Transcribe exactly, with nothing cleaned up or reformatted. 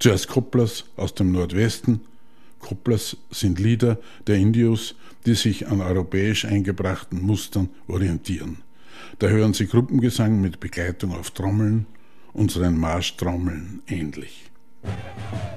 Zuerst Coplas aus dem Nordwesten. Coplas sind Lieder der Indios, die sich an europäisch eingebrachten Mustern orientieren. Da hören Sie Gruppengesang mit Begleitung auf Trommeln, unseren Marschtrommeln ähnlich.